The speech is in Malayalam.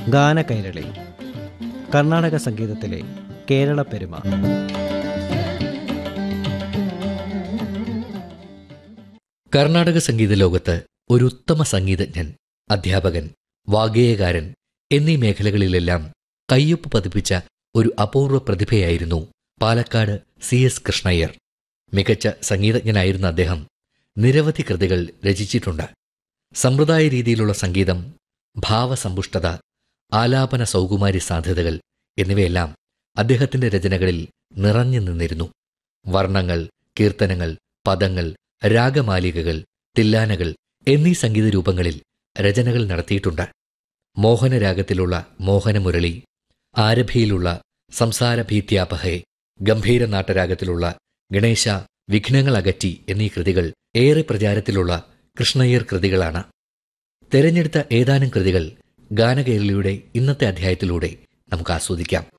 ഗാനകൈരളി, കർണാടക സംഗീതത്തിലെ കേരള പെരുമ. കർണാടക സംഗീത ലോകത്ത് ഒരു ഉത്തമ സംഗീതജ്ഞൻ, അധ്യാപകൻ, വാഗ്ഗേയകാരൻ എന്നീ മേഖലകളിലെല്ലാം കയ്യൊപ്പ് പതിപ്പിച്ച ഒരു അപൂർവ പ്രതിഭയായിരുന്നു പാലക്കാട് CS കൃഷ്ണയ്യർ. മികച്ച സംഗീതജ്ഞനായിരുന്ന അദ്ദേഹം നിരവധി കൃതികൾ രചിച്ചിട്ടുണ്ട്. സമ്പ്രദായ രീതിയിലുള്ള സംഗീതം, ഭാവസമ്പുഷ്ടത, ആലാപന സൗകുമാര്യ സാധ്യതകൾ എന്നിവയെല്ലാം അദ്ദേഹത്തിന്റെ രചനകളിൽ നിറഞ്ഞു നിന്നിരുന്നു. വർണ്ണങ്ങൾ, കീർത്തനങ്ങൾ, പദങ്ങൾ, രാഗമാലികകൾ, തില്ലാനകൾ എന്നീ സംഗീത രൂപങ്ങളിൽ രചനകൾ നടത്തിയിട്ടുണ്ട്. മോഹനരാഗത്തിലുള്ള മോഹനമുരളി, ആരഭിയിലുള്ള സംസാരഭീത്യാപഹേ, ഗംഭീര നാട്ടരാഗത്തിലുള്ള ഗണേശ വിഘ്നങ്ങൾ അകറ്റി എന്നീ കൃതികൾ ഏറെ പ്രചാരത്തിലുള്ള കൃഷ്ണയ്യർ കൃതികളാണ്. തെരഞ്ഞെടുത്ത ഏതാനും കൃതികൾ ഗാനകേരളിയുടെ ഇന്നത്തെ അധ്യായത്തിലൂടെ നമുക്ക് ആസ്വദിക്കാം.